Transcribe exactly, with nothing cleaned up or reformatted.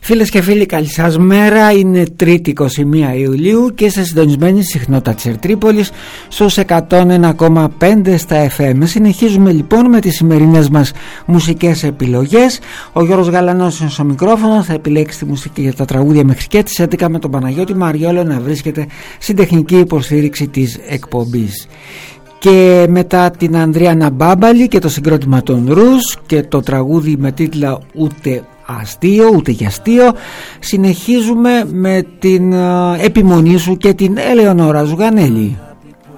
Φίλες και φίλοι, καλή σας μέρα. Είναι Τρίτη εικοστή πρώτη Ιουλίου και είστε συντονισμένη συχνότητα της Ερτρίπολης στους εκατόν ένα κόμμα πέντε στα εφ εμ. Συνεχίζουμε λοιπόν με τις σημερινές μας μουσικές επιλογές. Ο Γιώργος Γαλανός είναι στο μικρόφωνο, θα επιλέξει τη μουσική για τα τραγούδια μέχρι και τις έντεκα, με τον Παναγιώτη Μαριόλο να βρίσκεται στην τεχνική υποστήριξη της εκπομπής. Και μετά την Ανδριάνα Μπάμπαλη και το συγκρότημα των Ρους και το τραγούδι με τίτλο «Ούτε αστείο, ούτε για αστείο», συνεχίζουμε με την επιμονή σου και την Ελεονόρα Ζουγανέλη.